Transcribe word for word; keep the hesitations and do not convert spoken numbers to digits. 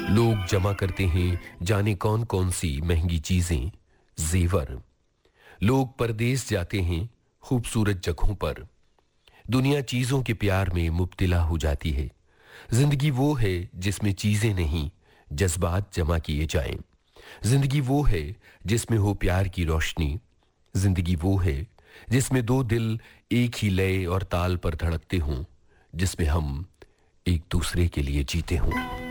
लोग जमा करते हैं जाने कौन कौन सी महंगी चीजें, जेवर। लोग परदेस जाते हैं खूबसूरत जगहों पर। दुनिया चीजों के प्यार में मुब्तिला हो जाती है। जिंदगी वो है जिसमें चीजें नहीं, जज्बात जमा किए जाएं। जिंदगी वो है जिसमें हो प्यार की रोशनी। जिंदगी वो है जिसमें दो दिल एक ही लय और ताल पर धड़कते हों, जिसमें हम एक दूसरे के लिए जीते हों।